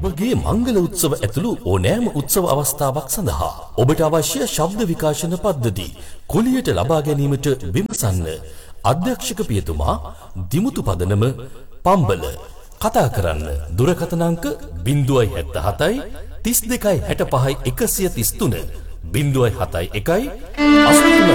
ඔබගේ මංගල උත්සව ඇතුළු ඕනෑම උත්සව අවස්ථාවක් සඳහා ඔබට අවශ්‍ය ශබ්ද විකාශන පද්ධති කුලියට ලබා ගැනීමට විමසන්න. අධ්‍යක්ෂක පියතුමා දිමුතු පදනම පම්බල. කතා කරන්න දුරකථන අංක 077 32 65 133 071